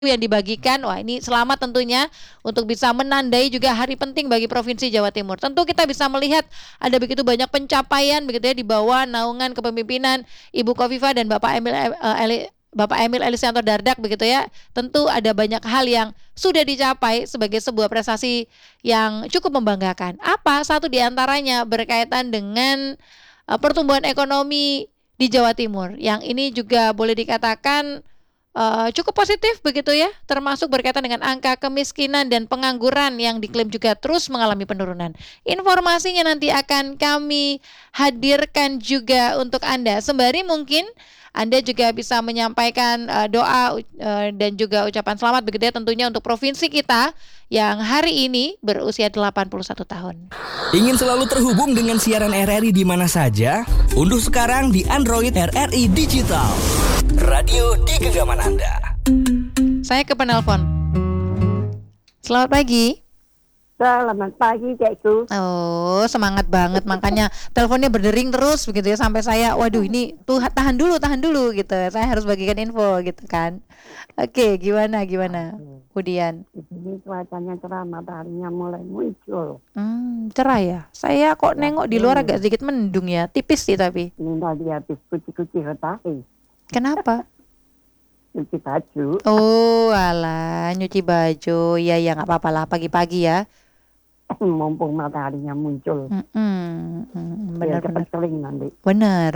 yang dibagikan. Wah, ini selamat tentunya untuk bisa menandai juga hari penting bagi Provinsi Jawa Timur. Tentu kita bisa melihat ada begitu banyak pencapaian begitu ya di bawah naungan kepemimpinan Ibu Khofifah dan Bapak Emil Elistianto Dardak begitu ya. Tentu ada banyak hal yang sudah dicapai sebagai sebuah prestasi yang cukup membanggakan. Apa? Satu di antaranya berkaitan dengan pertumbuhan ekonomi di Jawa Timur. Yang ini juga boleh dikatakan cukup positif begitu ya, termasuk berkaitan dengan angka kemiskinan dan pengangguran yang diklaim juga terus mengalami penurunan. Informasinya nanti akan kami hadirkan juga untuk Anda. Sembari mungkin Anda juga bisa menyampaikan doa dan juga ucapan selamat begitu ya tentunya untuk provinsi kita yang hari ini berusia 81 tahun. Ingin selalu terhubung dengan siaran RRI di mana saja? Unduh sekarang di Android RRI Digital. Radio di genggaman Anda. Saya ke penelpon. Selamat pagi. Selamat pagi, Cikgu. Oh, semangat banget. Makanya teleponnya berdering terus begitu ya sampai saya, waduh ini tuh tahan dulu gitu. Saya harus bagikan info gitu kan. Oke, gimana? Kemudian. Di sini cuacanya cerah, mataharinya mulai muncul. Cerah ya. Saya kok nengok di luar agak sedikit mendung ya, tipis sih tapi. Ini tadi habis cuci-cuci matahari. Kenapa? Cuci baju. Oh, alah, nyuci baju. Ya nggak apa-apa lah pagi-pagi ya. Mumpung mataharinya muncul. Benar. Cepat kering nanti. Benar.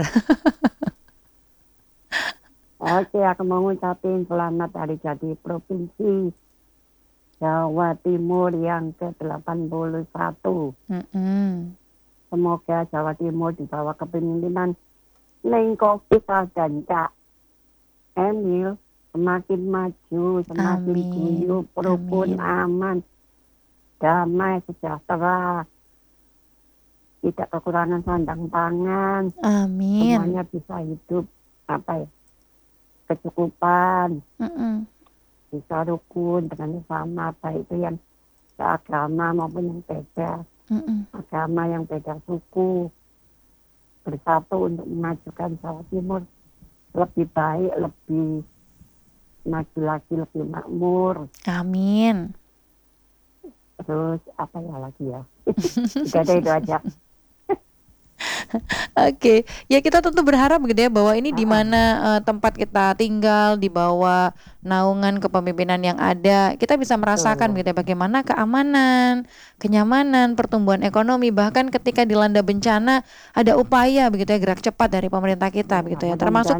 Oke, aku mau ngucapin selamat hari jadi Provinsi Jawa Timur yang ke-81. Semoga Jawa Timur di bawah kepemimpinan Neng Khofifah dan Cak Emil semakin maju, semakin guyup, rukun, aman, damai, sejahtera, tidak kekurangan sandang pangan. Amin. Semuanya bisa hidup kecukupan, bisa rukun dengan sesama, baik itu yang seagama maupun yang beda agama, yang beda suku, bersatu untuk memajukan Jawa Timur lebih baik, lebih maju lagi, lebih makmur. Amin. Terus apa ya lagi ya? Tidak ada, itu aja. Oke, ya kita tentu berharap gitu ya bahwa ini di mana tempat kita tinggal di bawah naungan kepemimpinan yang ada, kita bisa merasakan gitu ya bagaimana keamanan, kenyamanan, pertumbuhan ekonomi, bahkan ketika dilanda bencana ada upaya begitu ya gerak cepat dari pemerintah kita begitu ya, termasuk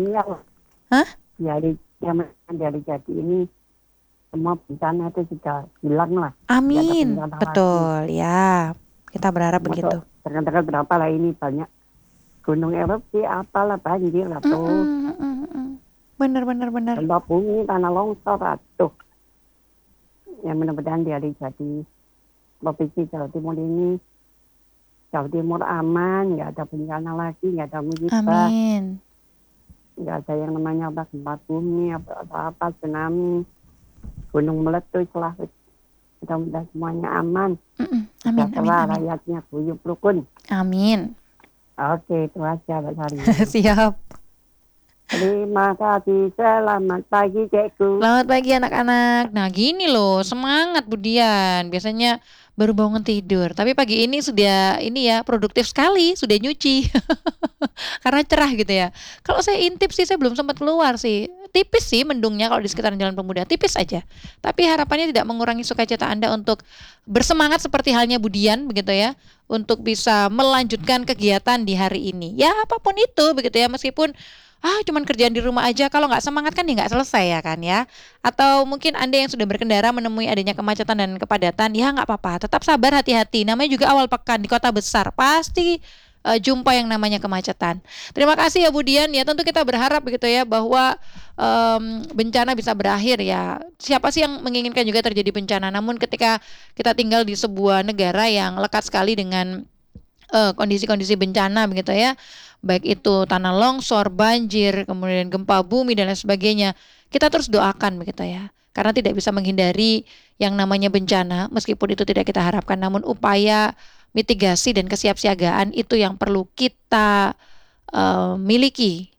dari jadi ini semua bencana itu sudah hilang lah. Amin, betul lagi. Ya, kita berharap begitu. Terkadang berapa lah ini banyak gunung erupsi, apalah banjir atau benar. gempa bumi, tanah longsor, atuh. Ya mudah-mudahan dari jadi Provinsi Jawa Timur ini, Jawa Timur aman, nggak ada bencana lagi, nggak ada musibah. Amin. Nggak ada yang namanya gempa bumi, apa tsunami, gunung meletus lah. Mudah-mudahan semuanya aman. Amin. Rakyatnya guyup rukun. Amin. Oke, itu aja Mbak Sari. Siap. Terima kasih. Selamat pagi, Cikgu. Selamat pagi anak-anak. Nah gini loh, semangat Budian. Biasanya baru bangun tidur, tapi pagi ini sudah produktif sekali, sudah nyuci. Karena cerah gitu ya. Kalau saya intip sih saya belum sempat keluar sih. Tipis sih mendungnya kalau di sekitaran Jalan Pemuda, tipis aja. Tapi harapannya tidak mengurangi sukacita Anda untuk bersemangat seperti halnya Budian begitu ya, untuk bisa melanjutkan kegiatan di hari ini. Ya apapun itu begitu ya, meskipun cuman kerjaan di rumah aja, kalau nggak semangat kan ya nggak selesai ya kan ya. Atau mungkin Anda yang sudah berkendara menemui adanya kemacetan dan kepadatan, ya nggak apa-apa, tetap sabar, hati-hati. Namanya juga awal pekan di kota besar, pasti jumpa yang namanya kemacetan. Terima kasih ya Budian ya, tentu kita berharap begitu ya bahwa bencana bisa berakhir ya. Siapa sih yang menginginkan juga terjadi bencana, namun ketika kita tinggal di sebuah negara yang lekat sekali dengan kondisi-kondisi bencana begitu ya, baik itu tanah longsor, banjir, kemudian gempa bumi dan lain sebagainya, kita terus doakan begitu ya, karena tidak bisa menghindari yang namanya bencana meskipun itu tidak kita harapkan, namun upaya mitigasi dan kesiapsiagaan itu yang perlu kita miliki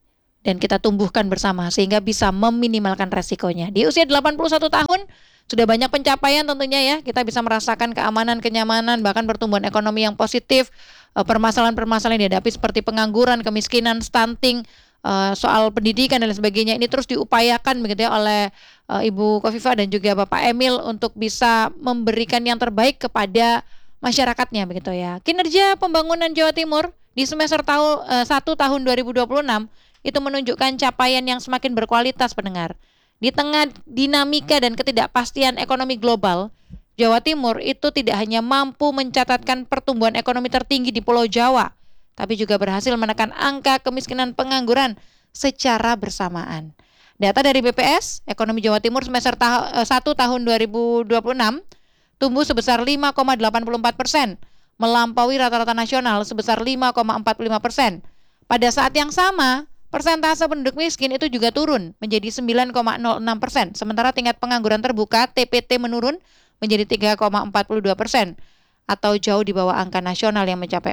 dan kita tumbuhkan bersama sehingga bisa meminimalkan resikonya. Di usia 81 tahun sudah banyak pencapaian tentunya ya. Kita bisa merasakan keamanan, kenyamanan, bahkan pertumbuhan ekonomi yang positif. Permasalahan-permasalahan yang dihadapi seperti pengangguran, kemiskinan, stunting, soal pendidikan dan lain sebagainya ini terus diupayakan begitu ya oleh Ibu Khofifah dan juga Bapak Emil untuk bisa memberikan yang terbaik kepada masyarakatnya begitu ya. Kinerja pembangunan Jawa Timur di semester 1 tahun 2026 itu menunjukkan capaian yang semakin berkualitas pendengar. Di tengah dinamika dan ketidakpastian ekonomi global, Jawa Timur itu tidak hanya mampu mencatatkan pertumbuhan ekonomi tertinggi di Pulau Jawa, tapi juga berhasil menekan angka kemiskinan pengangguran secara bersamaan. Data dari BPS, ekonomi Jawa Timur semester 1 tahun 2026 tumbuh sebesar 5,84%, melampaui rata-rata nasional sebesar 5,45%. Pada saat yang sama, persentase penduduk miskin itu juga turun menjadi 9,06%, sementara tingkat pengangguran terbuka TPT menurun menjadi 3,42%, atau jauh di bawah angka nasional yang mencapai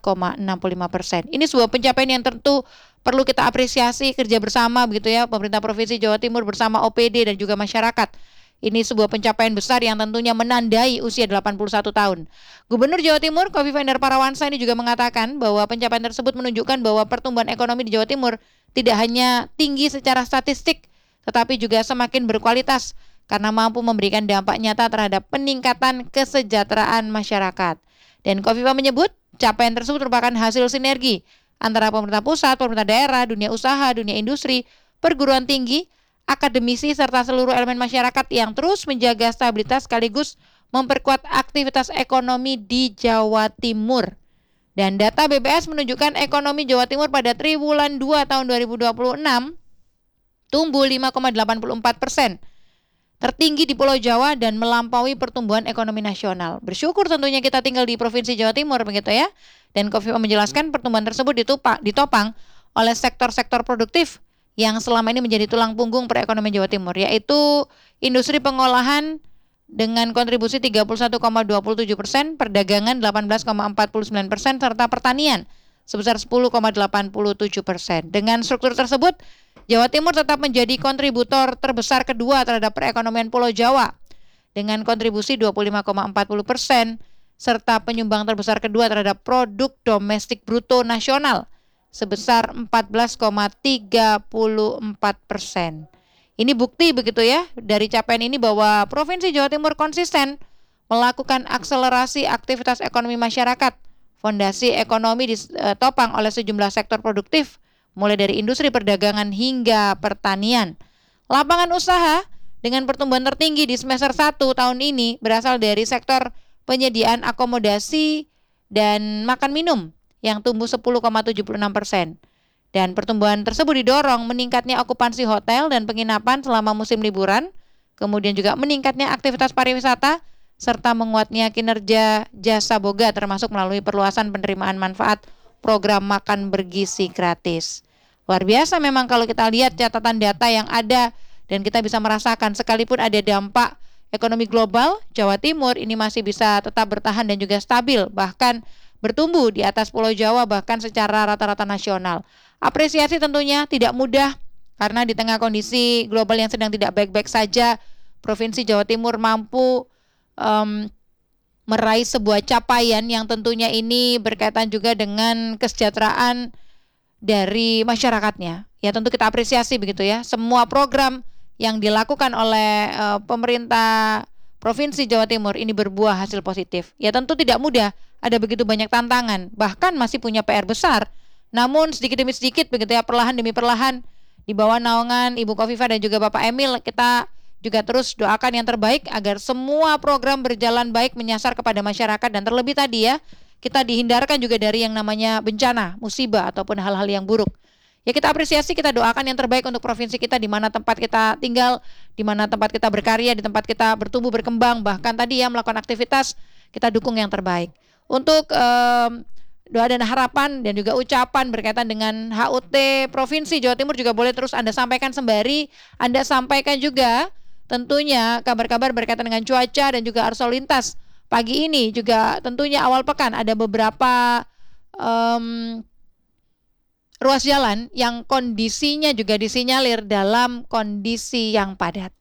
4,65%. Ini sebuah pencapaian yang tentu perlu kita apresiasi kerja bersama begitu ya, pemerintah Provinsi Jawa Timur bersama OPD dan juga masyarakat. Ini sebuah pencapaian besar yang tentunya menandai usia 81 tahun. Gubernur Jawa Timur Khofifah Indar Parawansa ini juga mengatakan bahwa pencapaian tersebut menunjukkan bahwa pertumbuhan ekonomi di Jawa Timur tidak hanya tinggi secara statistik, tetapi juga semakin berkualitas karena mampu memberikan dampak nyata terhadap peningkatan kesejahteraan masyarakat. Dan Khofifah menyebut capaian tersebut merupakan hasil sinergi antara pemerintah pusat, pemerintah daerah, dunia usaha, dunia industri, perguruan tinggi, akademisi, serta seluruh elemen masyarakat yang terus menjaga stabilitas sekaligus memperkuat aktivitas ekonomi di Jawa Timur. Dan data BPS menunjukkan ekonomi Jawa Timur pada triwulan 2 tahun 2026 tumbuh 5,84%, tertinggi di Pulau Jawa dan melampaui pertumbuhan ekonomi nasional. Bersyukur tentunya kita tinggal di Provinsi Jawa Timur begitu ya. Dan Khofifah menjelaskan pertumbuhan tersebut ditopang oleh sektor-sektor produktif yang selama ini menjadi tulang punggung perekonomian Jawa Timur, yaitu industri pengolahan dengan kontribusi 31,27%, perdagangan 18,49%, serta pertanian sebesar 10,87%. Dengan struktur tersebut, Jawa Timur tetap menjadi kontributor terbesar kedua terhadap perekonomian Pulau Jawa dengan kontribusi 25,40%, serta penyumbang terbesar kedua terhadap produk domestik bruto nasional sebesar 14,34%. Ini bukti begitu ya dari capaian ini bahwa Provinsi Jawa Timur konsisten melakukan akselerasi aktivitas ekonomi masyarakat. Fondasi ekonomi ditopang oleh sejumlah sektor produktif, mulai dari industri perdagangan hingga pertanian. Lapangan usaha dengan pertumbuhan tertinggi di semester 1 tahun ini berasal dari sektor penyediaan akomodasi dan makan minum yang tumbuh 10,76%. Dan pertumbuhan tersebut didorong meningkatnya okupansi hotel dan penginapan selama musim liburan, kemudian juga meningkatnya aktivitas pariwisata, serta menguatnya kinerja jasa boga termasuk melalui perluasan penerimaan manfaat program makan bergizi gratis. Luar biasa memang kalau kita lihat catatan data yang ada dan kita bisa merasakan sekalipun ada dampak ekonomi global, Jawa Timur ini masih bisa tetap bertahan dan juga stabil, bahkan bertumbuh di atas Pulau Jawa bahkan secara rata-rata nasional. Apresiasi tentunya tidak mudah karena di tengah kondisi global yang sedang tidak baik-baik saja, Provinsi Jawa Timur mampu meraih sebuah capaian yang tentunya ini berkaitan juga dengan kesejahteraan dari masyarakatnya. Ya tentu kita apresiasi begitu ya. Semua program yang dilakukan oleh pemerintah Provinsi Jawa Timur ini berbuah hasil positif. Ya tentu tidak mudah, ada begitu banyak tantangan, bahkan masih punya PR besar. Namun sedikit demi sedikit begitu ya, perlahan demi perlahan di bawah naungan Ibu Khofifah dan juga Bapak Emil, kita juga terus doakan yang terbaik agar semua program berjalan baik menyasar kepada masyarakat dan terlebih tadi ya, kita dihindarkan juga dari yang namanya bencana, musibah ataupun hal-hal yang buruk. Ya kita apresiasi, kita doakan yang terbaik untuk provinsi kita di mana tempat kita tinggal, di mana tempat kita berkarya, di tempat kita bertumbuh berkembang, bahkan tadi ya melakukan aktivitas, kita dukung yang terbaik. Untuk doa dan harapan dan juga ucapan berkaitan dengan HUT Provinsi Jawa Timur juga boleh terus Anda sampaikan sembari Anda sampaikan juga tentunya kabar-kabar berkaitan dengan cuaca dan juga arus lalu lintas. Pagi ini juga tentunya awal pekan ada beberapa ruas jalan yang kondisinya juga disinyalir dalam kondisi yang padat.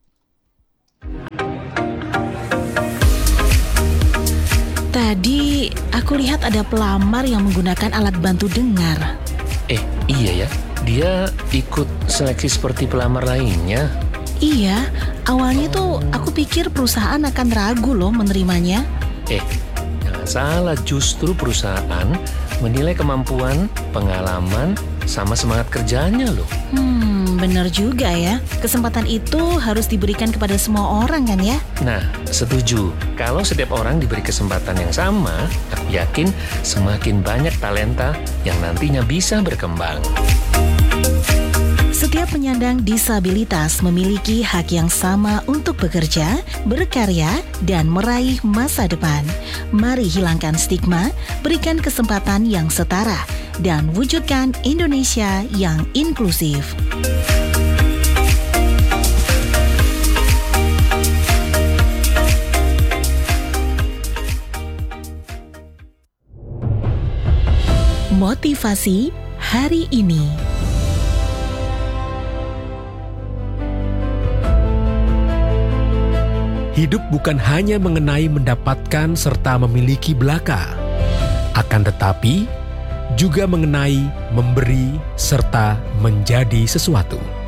Tadi aku lihat ada pelamar yang menggunakan alat bantu dengar. Iya ya, dia ikut seleksi seperti pelamar lainnya. Iya, awalnya tuh aku pikir perusahaan akan ragu loh menerimanya. Jangan salah, justru perusahaan menilai kemampuan, pengalaman, sama semangat kerjanya loh. Bener juga ya. Kesempatan itu harus diberikan kepada semua orang kan ya? Nah, setuju. Kalau setiap orang diberi kesempatan yang sama, aku yakin semakin banyak talenta yang nantinya bisa berkembang. Setiap penyandang disabilitas memiliki hak yang sama untuk bekerja, berkarya, dan meraih masa depan. Mari hilangkan stigma, berikan kesempatan yang setara, dan wujudkan Indonesia yang inklusif. Motivasi hari ini. Hidup bukan hanya mengenai mendapatkan serta memiliki belaka, akan tetapi juga mengenai memberi serta menjadi sesuatu.